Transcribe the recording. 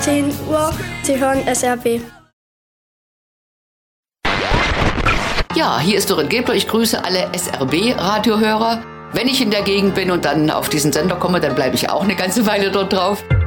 10 Uhr. Sie hören SRB. Ja, hier ist Dorin Gebler. Ich grüße alle SRB-Radiohörer. Wenn ich in der Gegend bin und dann auf diesen Sender komme, dann bleibe ich auch eine ganze Weile dort drauf.